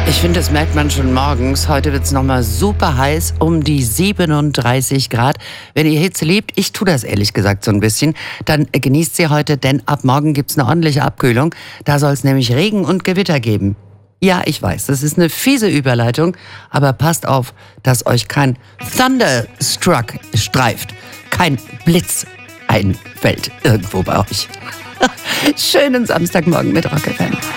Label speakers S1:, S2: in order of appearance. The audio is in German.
S1: Ich finde, das merkt man schon morgens. Heute wird es nochmal super heiß, um die 37 Grad. Wenn ihr Hitze liebt, ich tue das ehrlich gesagt so ein bisschen, dann genießt sie heute, denn ab morgen gibt es eine ordentliche Abkühlung. Da soll es nämlich Regen und Gewitter geben. Ja, ich weiß, das ist eine fiese Überleitung, aber passt auf, dass euch kein Thunderstruck streift, kein Blitz einfällt irgendwo bei euch. Schönen Samstagmorgen mit Rock FM.